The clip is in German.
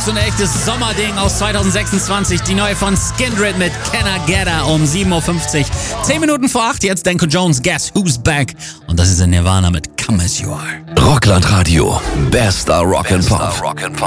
so ein echtes Sommerding aus 2026. Die neue von Skindred mit Can I Get Her um 7.50 Uhr. 10 Minuten vor 8, jetzt Danko Jones, Guess Who's Back. Und das ist in Nirvana mit Come As You Are. Rockland Radio, bester Rock and Pop.